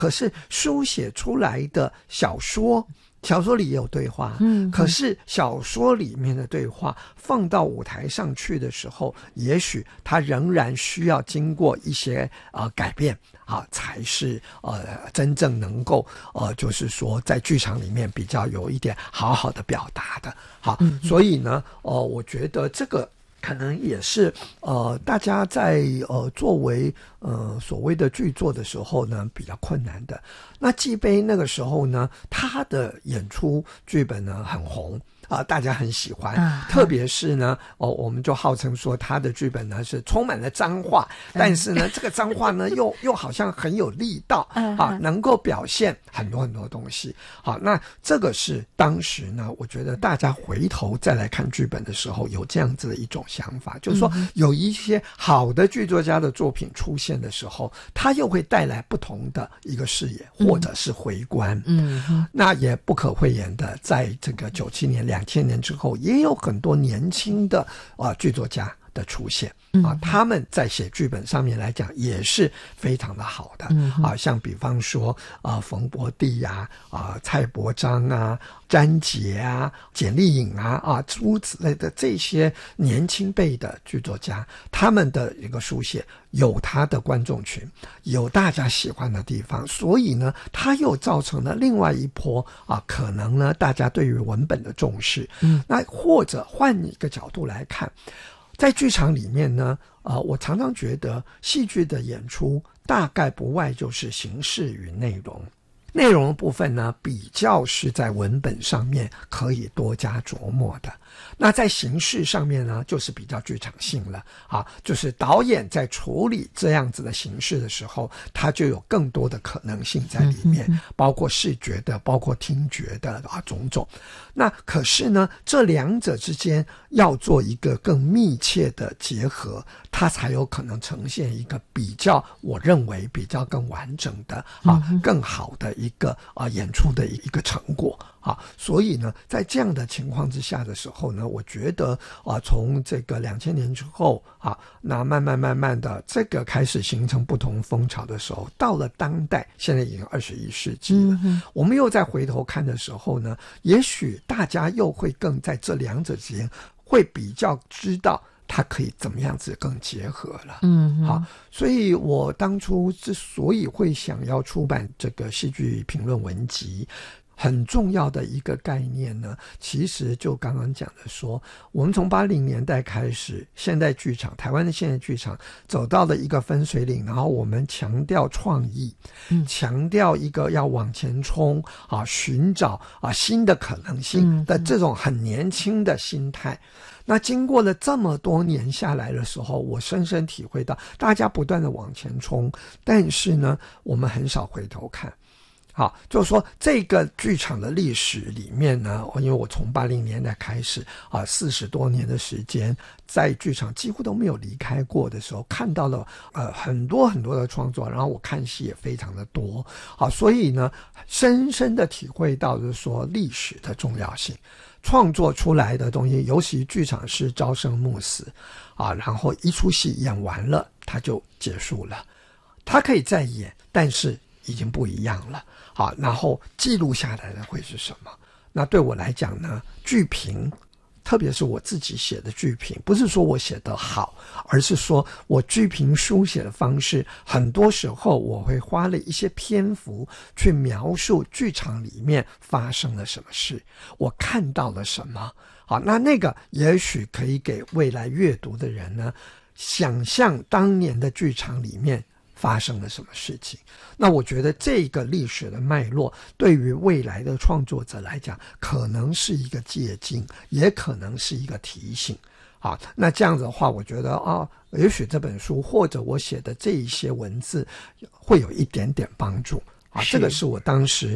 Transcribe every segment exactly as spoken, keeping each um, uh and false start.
可是书写出来的小说小说里也有对话， 嗯， 可是小说里面的对话放到舞台上去的时候，也许它仍然需要经过一些呃改变啊，才是呃真正能够呃就是说在剧场里面比较有一点好好的表达的。好， 嗯、 所以呢，呃，我觉得这个可能也是呃大家在呃作为呃所谓的剧作的时候呢比较困难的。那纪悲那个时候呢，他的演出剧本呢很红啊、呃，大家很喜欢， 啊、 特别是呢哦，我们就号称说他的剧本呢是充满了脏话，但是呢、嗯、这个脏话呢又又好像很有力道啊，能够表现很多很多东西。好，那这个是当时呢，我觉得大家回头再来看剧本的时候有这样子的一种想法，就是说有一些好的剧作家的作品出现的时候，他又会带来不同的一个视野或者是回观。 嗯，嗯那也不可讳言的，在这个九七年、两千年之后，也有很多年轻的啊、呃、剧作家的出现啊，他们在写剧本上面来讲也是非常的好的、嗯、啊，像比方说啊冯伯弟呀、啊、啊蔡伯章啊、詹杰啊、简丽颖啊啊诸此类的这些年轻辈的剧作家，他们的一个书写有他的观众群，有大家喜欢的地方，所以呢，他又造成了另外一波啊，可能呢大家对于文本的重视，嗯，那或者换一个角度来看。在剧场里面呢，呃，我常常觉得戏剧的演出大概不外就是形式与内容。内容的部分呢，比较是在文本上面可以多加琢磨的。那在形式上面呢，就是比较剧场性了啊，就是导演在处理这样子的形式的时候，他就有更多的可能性在里面，嗯嗯嗯包括视觉的，包括听觉的啊，种种。那可是呢，这两者之间要做一个更密切的结合，它才有可能呈现一个比较，我认为比较更完整的啊，更好的一个啊演出的一个成果。啊，所以呢，在这样的情况之下的时候呢，我觉得啊，从这个两千年之后啊，那慢慢慢慢的这个开始形成不同风潮的时候，到了当代，现在已经二十一世纪了，嗯、我们又再回头看的时候呢，也许大家又会更在这两者之间会比较知道它可以怎么样子更结合了。嗯，好，所以我当初之所以会想要出版这个戏剧评论文集，很重要的一个概念呢，其实就刚刚讲的说，我们从八零年代开始，现代剧场，台湾的现代剧场走到了一个分水岭，然后我们强调创意，嗯，强调一个要往前冲啊，寻找啊新的可能性的这种很年轻的心态。那经过了这么多年下来的时候，我深深体会到，大家不断的往前冲，但是呢，我们很少回头看。好，就是说这个剧场的历史里面呢，因为我从八零年代开始啊，四十多年的时间，在剧场几乎都没有离开过的时候，看到了呃很多很多的创作，然后我看戏也非常的多，好，所以呢，深深的体会到就是说历史的重要性。创作出来的东西，尤其剧场是朝生暮死啊，然后一出戏演完了，它就结束了，它可以再演，但是已经不一样了。好，然后记录下来的会是什么？那对我来讲呢，剧评，特别是我自己写的剧评，不是说我写得好，而是说我剧评书写的方式，很多时候我会花了一些篇幅去描述剧场里面发生了什么事，我看到了什么。好，那那个也许可以给未来阅读的人呢，想象当年的剧场里面发生了什么事情。那我觉得这个历史的脉络对于未来的创作者来讲，可能是一个借鉴，也可能是一个提醒。好，那这样子的话，我觉得啊，也许这本书或者我写的这一些文字会有一点点帮助啊。这个是我当时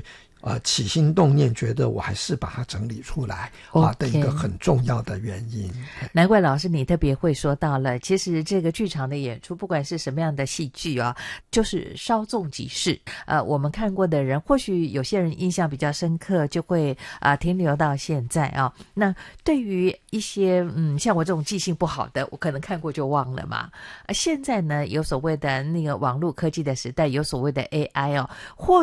呃起心动念觉得我还是把它整理出来啊的一个很重要的原因。 难怪老师你特别会说到了，其实这个剧场的演出不管是什么样的戏剧啊，就是稍纵即逝。呃，我们看过的人或许有些人印象比较深刻，就会啊、呃、停留到现在啊。那对于一些嗯像我这种记性不好的，我可能看过就忘了嘛。呃，现在呢有所谓的那个网络科技的时代，有所谓的 A I 哦，或